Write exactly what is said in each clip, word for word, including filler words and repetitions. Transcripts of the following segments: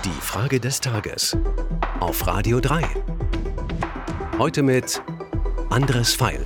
Die Frage des Tages auf Radio drei. Heute mit Andres Feil.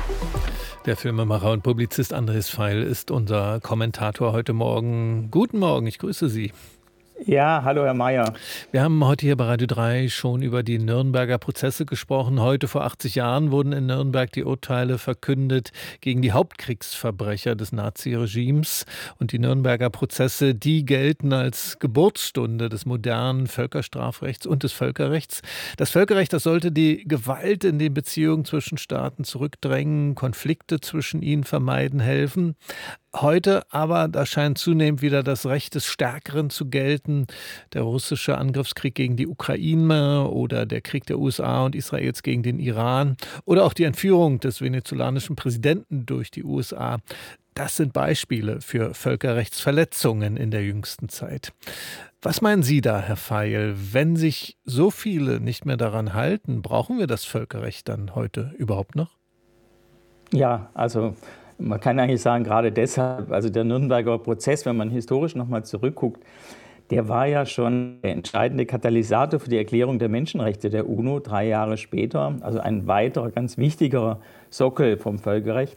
Der Filmemacher und Publizist Andres Feil ist unser Kommentator heute Morgen. Guten Morgen, ich grüße Sie. Ja, hallo Herr Mayer. Wir haben heute hier bei Radio drei schon über die Nürnberger Prozesse gesprochen. Heute vor achtzig Jahren wurden in Nürnberg die Urteile verkündet gegen die Hauptkriegsverbrecher des Naziregimes. Und die Nürnberger Prozesse, die gelten als Geburtsstunde des modernen Völkerstrafrechts und des Völkerrechts. Das Völkerrecht, das sollte die Gewalt in den Beziehungen zwischen Staaten zurückdrängen, Konflikte zwischen ihnen vermeiden helfen. Heute aber, da scheint zunehmend wieder das Recht des Stärkeren zu gelten. Der russische Angriffskrieg gegen die Ukraine oder der Krieg der U S A und Israels gegen den Iran oder auch die Entführung des venezolanischen Präsidenten durch die U S A. Das sind Beispiele für Völkerrechtsverletzungen in der jüngsten Zeit. Was meinen Sie da, Herr Feil? Wenn sich so viele nicht mehr daran halten, brauchen wir das Völkerrecht dann heute überhaupt noch? Ja, also man kann eigentlich sagen, gerade deshalb, also der Nürnberger Prozess, wenn man historisch nochmal zurückguckt, der war ja schon der entscheidende Katalysator für die Erklärung der Menschenrechte der UNO drei Jahre später, also ein weiterer ganz wichtiger Sockel vom Völkerrecht.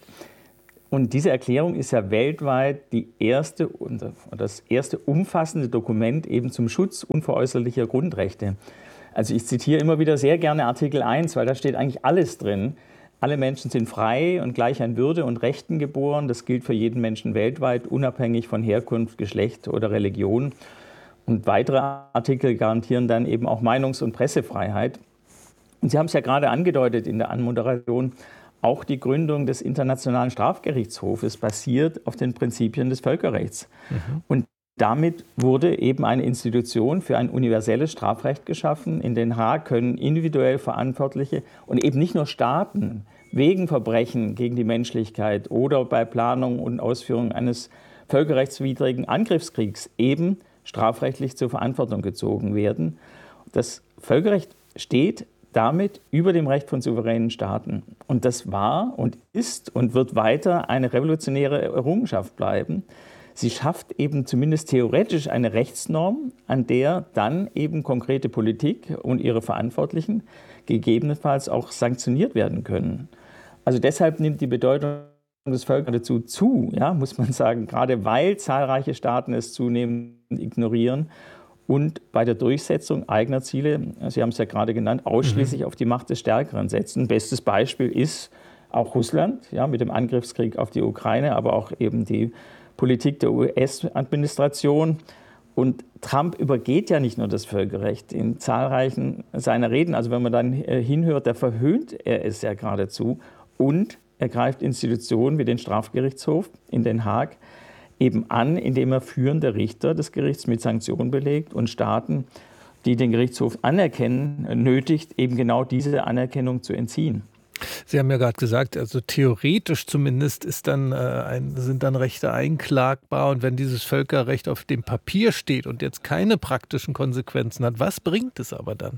Und diese Erklärung ist ja weltweit die erste und das erste umfassende Dokument eben zum Schutz unveräußerlicher Grundrechte. Also ich zitiere immer wieder sehr gerne Artikel eins, weil da steht eigentlich alles drin. Alle Menschen sind frei und gleich an Würde und Rechten geboren. Das gilt für jeden Menschen weltweit, unabhängig von Herkunft, Geschlecht oder Religion. Und weitere Artikel garantieren dann eben auch Meinungs- und Pressefreiheit. Und Sie haben es ja gerade angedeutet in der Anmoderation, auch die Gründung des Internationalen Strafgerichtshofes basiert auf den Prinzipien des Völkerrechts. Mhm. Und damit wurde eben eine Institution für ein universelles Strafrecht geschaffen. In Den Haag können individuell Verantwortliche und eben nicht nur Staaten wegen Verbrechen gegen die Menschlichkeit oder bei Planung und Ausführung eines völkerrechtswidrigen Angriffskriegs eben strafrechtlich zur Verantwortung gezogen werden. Das Völkerrecht steht damit über dem Recht von souveränen Staaten. Und das war und ist und wird weiter eine revolutionäre Errungenschaft bleiben. Sie schafft eben zumindest theoretisch eine Rechtsnorm, an der dann eben konkrete Politik und ihre Verantwortlichen gegebenenfalls auch sanktioniert werden können. Also deshalb nimmt die Bedeutung des Völkerrechts dazu zu, ja, muss man sagen, gerade weil zahlreiche Staaten es zunehmend ignorieren und bei der Durchsetzung eigener Ziele, Sie haben es ja gerade genannt, ausschließlich mhm. auf die Macht des Stärkeren setzen. Bestes Beispiel ist auch Russland, ja, mit dem Angriffskrieg auf die Ukraine, aber auch eben die Politik der U S-Administration. Und Trump übergeht ja nicht nur das Völkerrecht in zahlreichen seiner Reden. Also wenn man dann hinhört, da verhöhnt er es ja geradezu. Und er greift Institutionen wie den Strafgerichtshof in Den Haag eben an, indem er führende Richter des Gerichts mit Sanktionen belegt und Staaten, die den Gerichtshof anerkennen, nötigt, eben genau diese Anerkennung zu entziehen. Sie haben ja gerade gesagt, also theoretisch zumindest ist dann, äh, ein, sind dann Rechte einklagbar. Und wenn dieses Völkerrecht auf dem Papier steht und jetzt keine praktischen Konsequenzen hat, was bringt es aber dann?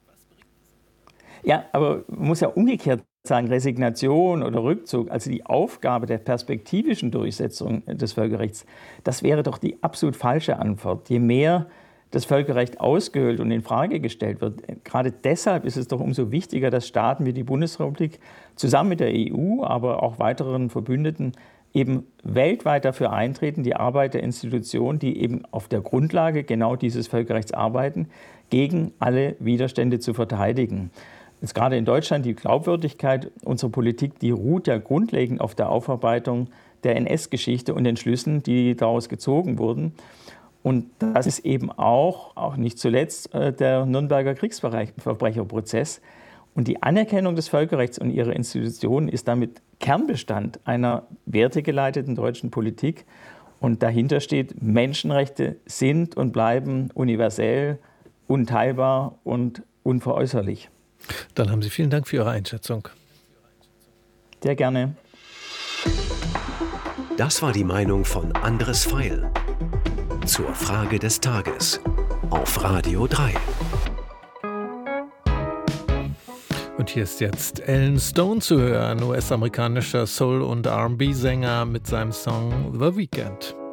Ja, aber man muss ja umgekehrt sagen, Resignation oder Rückzug, also die Aufgabe der perspektivischen Durchsetzung des Völkerrechts, das wäre doch die absolut falsche Antwort. Je mehr das Völkerrecht ausgehöhlt und in Frage gestellt wird. Gerade deshalb ist es doch umso wichtiger, dass Staaten wie die Bundesrepublik zusammen mit der E U, aber auch weiteren Verbündeten eben weltweit dafür eintreten, die Arbeit der Institutionen, die eben auf der Grundlage genau dieses Völkerrechts arbeiten, gegen alle Widerstände zu verteidigen. Jetzt gerade in Deutschland, die Glaubwürdigkeit unserer Politik, die ruht ja grundlegend auf der Aufarbeitung der N S-Geschichte und den Schlüssen, die daraus gezogen wurden. Und das ist eben auch, auch nicht zuletzt, der Nürnberger Kriegsverbrecherprozess. Und die Anerkennung des Völkerrechts und ihrer Institutionen ist damit Kernbestand einer wertegeleiteten deutschen Politik. Und dahinter steht, Menschenrechte sind und bleiben universell, unteilbar und unveräußerlich. Dann haben Sie vielen Dank für Ihre Einschätzung. Sehr gerne. Das war die Meinung von Andres Feil zur Frage des Tages auf Radio drei. Und hier ist jetzt Alan Stone zu hören, U S-amerikanischer Soul- und R and B-Sänger mit seinem Song The Weekend.